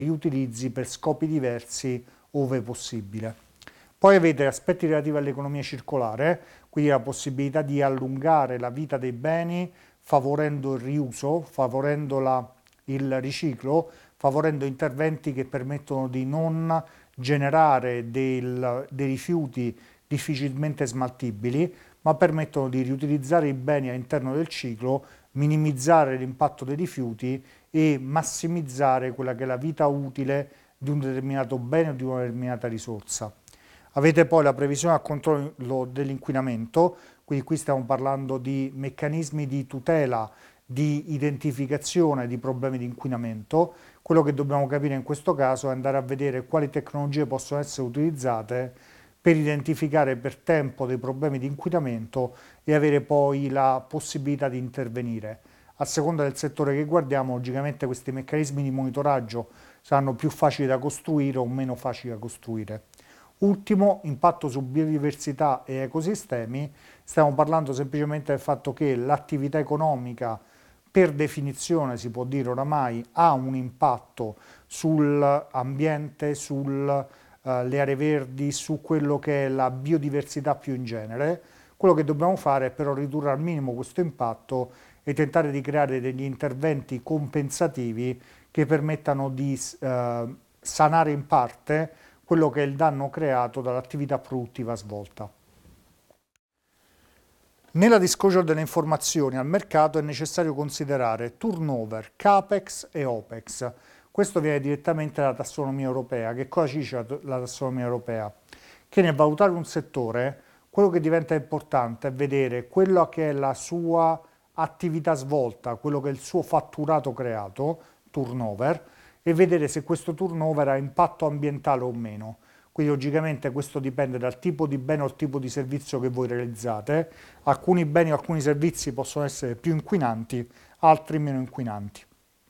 riutilizzi per scopi diversi ove possibile. Poi avete aspetti relativi all'economia circolare, quindi la possibilità di allungare la vita dei beni favorendo il riuso, favorendo il riciclo, favorendo interventi che permettono di non generare dei rifiuti difficilmente smaltibili, ma permettono di riutilizzare i beni all'interno del ciclo, minimizzare l'impatto dei rifiuti e massimizzare quella che è la vita utile di un determinato bene o di una determinata risorsa. Avete poi la previsione al controllo dell'inquinamento, quindi qui stiamo parlando di meccanismi di tutela, di identificazione di problemi di inquinamento. Quello che dobbiamo capire in questo caso è andare a vedere quali tecnologie possono essere utilizzate per identificare per tempo dei problemi di inquinamento e avere poi la possibilità di intervenire. A seconda del settore che guardiamo, logicamente questi meccanismi di monitoraggio saranno più facili da costruire o meno facili da costruire. Ultimo, impatto su biodiversità e ecosistemi. Stiamo parlando semplicemente del fatto che l'attività economica, per definizione si può dire oramai, ha un impatto sull'ambiente, sulle aree verdi, su quello che è la biodiversità più in genere. Quello che dobbiamo fare è però ridurre al minimo questo impatto e tentare di creare degli interventi compensativi che permettano di sanare in parte quello che è il danno creato dall'attività produttiva svolta. Nella disclosure delle informazioni al mercato è necessario considerare turnover, capex e opex. Questo viene direttamente dalla tassonomia europea. Che cosa ci dice la tassonomia europea? Che nel valutare un settore, quello che diventa importante è vedere quello che è la sua attività svolta, quello che è il suo fatturato creato, turnover, e vedere se questo turnover ha impatto ambientale o meno. Quindi logicamente questo dipende dal tipo di bene o il tipo di servizio che voi realizzate. Alcuni beni o alcuni servizi possono essere più inquinanti, altri meno inquinanti.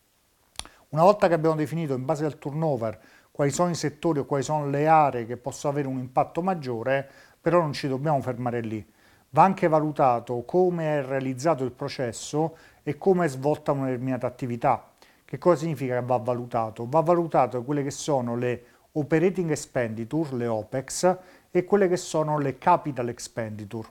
Una volta che abbiamo definito in base al turnover quali sono i settori o quali sono le aree che possono avere un impatto maggiore, però non ci dobbiamo fermare lì. Va anche valutato come è realizzato il processo e come è svolta una determinata attività. Che cosa significa che va valutato? Va valutato quelle che sono le operating expenditure, le OPEX, e quelle che sono le capital expenditure,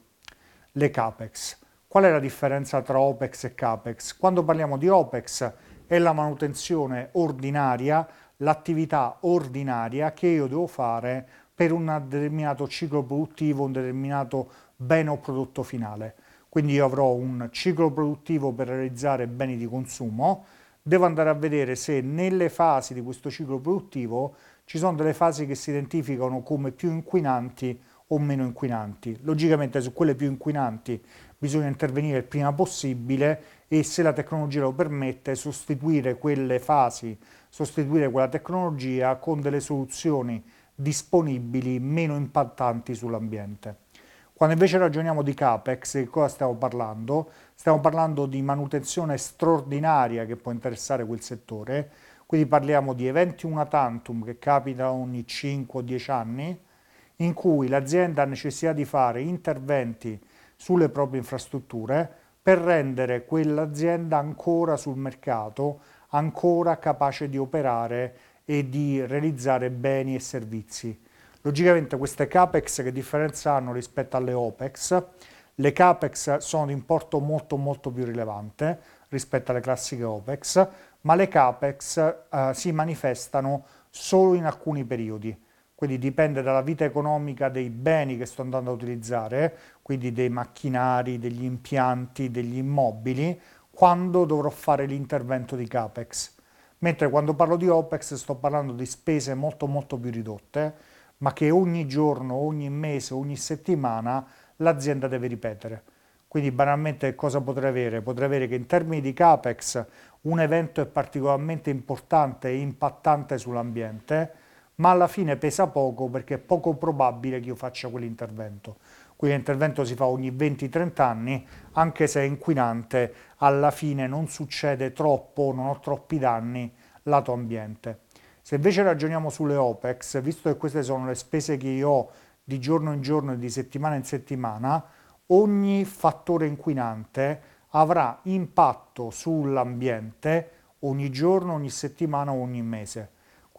le CAPEX. Qual è la differenza tra OPEX e CAPEX? Quando parliamo di OPEX è la manutenzione ordinaria, l'attività ordinaria che io devo fare per un determinato ciclo produttivo, un determinato bene o prodotto finale. Quindi io avrò un ciclo produttivo per realizzare beni di consumo, devo andare a vedere se nelle fasi di questo ciclo produttivo ci sono delle fasi che si identificano come più inquinanti o meno inquinanti. Logicamente su quelle più inquinanti bisogna intervenire il prima possibile e se la tecnologia lo permette sostituire quelle fasi, sostituire quella tecnologia con delle soluzioni disponibili meno impattanti sull'ambiente. Quando invece ragioniamo di CAPEX, di cosa stiamo parlando? Stiamo parlando di manutenzione straordinaria che può interessare quel settore, quindi parliamo di eventi una tantum che capitano ogni 5 o 10 anni, in cui l'azienda ha necessità di fare interventi sulle proprie infrastrutture per rendere quell'azienda ancora sul mercato, ancora capace di operare e di realizzare beni e servizi. Logicamente queste CAPEX che differenza hanno rispetto alle OPEX? Le CAPEX sono di importo molto più rilevante rispetto alle classiche OPEX, ma le CAPEX si manifestano solo in alcuni periodi, quindi dipende dalla vita economica dei beni che sto andando a utilizzare, quindi dei macchinari, degli impianti, degli immobili, quando dovrò fare l'intervento di CAPEX. Mentre quando parlo di OPEX sto parlando di spese molto più ridotte, ma che ogni giorno, ogni mese, ogni settimana l'azienda deve ripetere. Quindi banalmente cosa potrei avere? Potrei avere che in termini di CAPEX un evento è particolarmente importante e impattante sull'ambiente, ma alla fine pesa poco perché è poco probabile che io faccia quell'intervento. Quindi l'intervento si fa ogni 20-30 anni, anche se è inquinante, alla fine non succede troppo, non ho troppi danni lato ambiente. Se invece ragioniamo sulle OPEX, visto che queste sono le spese che io ho di giorno in giorno e di settimana in settimana, ogni fattore inquinante avrà impatto sull'ambiente ogni giorno, ogni settimana o ogni mese.